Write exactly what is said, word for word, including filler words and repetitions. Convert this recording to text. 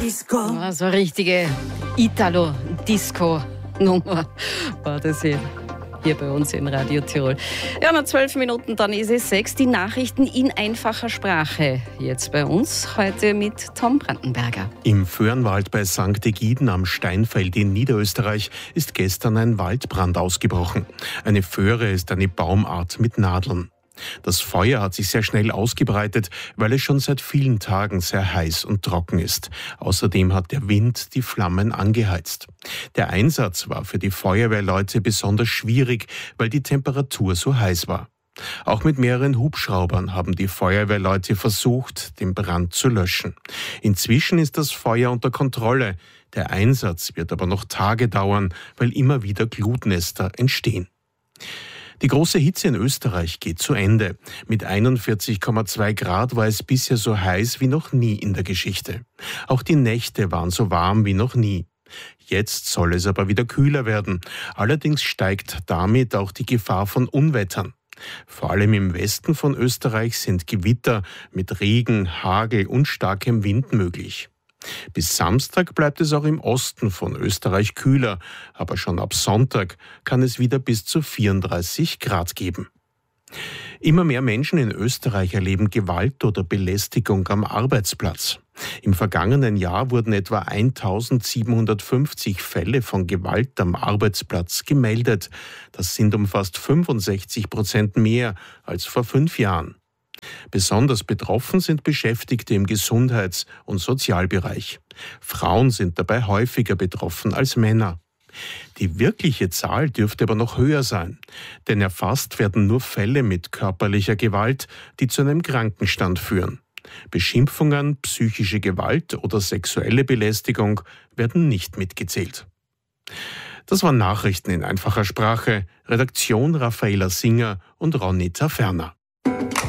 Disco. Ja, so eine richtige Italo-Disco-Nummer war das hier. Hier bei uns in Radio Tirol. Ja, noch zwölf Minuten, dann ist es sechs. Die Nachrichten in einfacher Sprache. Jetzt bei uns, heute mit Tom Brandenberger. Im Föhrenwald bei Sankt Egiden am Steinfeld in Niederösterreich ist gestern ein Waldbrand ausgebrochen. Eine Föhre ist eine Baumart mit Nadeln. Das Feuer hat sich sehr schnell ausgebreitet, weil es schon seit vielen Tagen sehr heiß und trocken ist. Außerdem hat der Wind die Flammen angeheizt. Der Einsatz war für die Feuerwehrleute besonders schwierig, weil die Temperatur so heiß war. Auch mit mehreren Hubschraubern haben die Feuerwehrleute versucht, den Brand zu löschen. Inzwischen ist das Feuer unter Kontrolle. Der Einsatz wird aber noch Tage dauern, weil immer wieder Glutnester entstehen. Die große Hitze in Österreich geht zu Ende. Mit einundvierzig Komma zwei Grad war es bisher so heiß wie noch nie in der Geschichte. Auch die Nächte waren so warm wie noch nie. Jetzt soll es aber wieder kühler werden. Allerdings steigt damit auch die Gefahr von Unwettern. Vor allem im Westen von Österreich sind Gewitter mit Regen, Hagel und starkem Wind möglich. Bis Samstag bleibt es auch im Osten von Österreich kühler, aber schon ab Sonntag kann es wieder bis zu vierunddreißig Grad geben. Immer mehr Menschen in Österreich erleben Gewalt oder Belästigung am Arbeitsplatz. Im vergangenen Jahr wurden etwa eintausendsiebenhundertfünfzig Fälle von Gewalt am Arbeitsplatz gemeldet. Das sind um fast fünfundsechzig Prozent mehr als vor fünf Jahren. Besonders betroffen sind Beschäftigte im Gesundheits- und Sozialbereich. Frauen sind dabei häufiger betroffen als Männer. Die wirkliche Zahl dürfte aber noch höher sein, denn erfasst werden nur Fälle mit körperlicher Gewalt, die zu einem Krankenstand führen. Beschimpfungen, psychische Gewalt oder sexuelle Belästigung werden nicht mitgezählt. Das waren Nachrichten in einfacher Sprache. Redaktion Raffaela Singer und Ronita Ferner.